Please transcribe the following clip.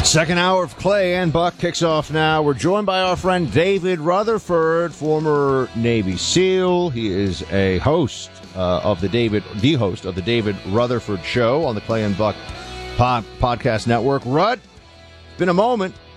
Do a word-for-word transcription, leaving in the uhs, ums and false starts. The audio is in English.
Second hour of Clay and Buck kicks off now. We're joined by our friend David Rutherford, former Navy SEAL. He is a host uh, of the David, the host of the David Rutherford Show on the Clay and Buck pod, podcast network. Rut, it's been a moment.